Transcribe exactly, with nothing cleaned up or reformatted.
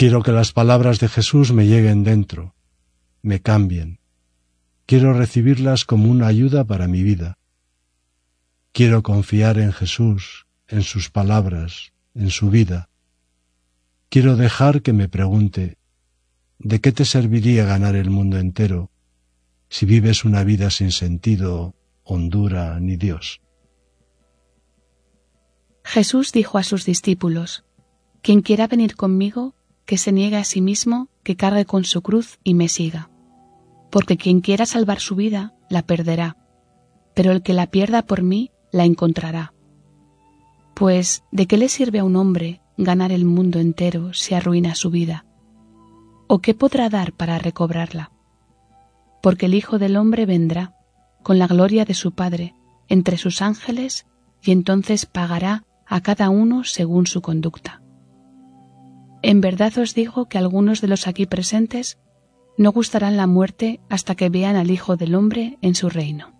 Quiero que las palabras de Jesús me lleguen dentro, me cambien. Quiero recibirlas como una ayuda para mi vida. Quiero confiar en Jesús, en sus palabras, en su vida. Quiero dejar que me pregunte, ¿de qué te serviría ganar el mundo entero si vives una vida sin sentido, hondura ni Dios? Jesús dijo a sus discípulos: quien quiera venir conmigo, que se niegue a sí mismo, que cargue con su cruz y me siga. Porque quien quiera salvar su vida, la perderá, pero el que la pierda por mí, la encontrará. Pues, ¿de qué le sirve a un hombre ganar el mundo entero si arruina su vida? ¿O qué podrá dar para recobrarla? Porque el Hijo del Hombre vendrá, con la gloria de su Padre, entre sus ángeles, y entonces pagará a cada uno según su conducta. En verdad os digo que algunos de los aquí presentes no gustarán la muerte hasta que vean al Hijo del Hombre en su reino.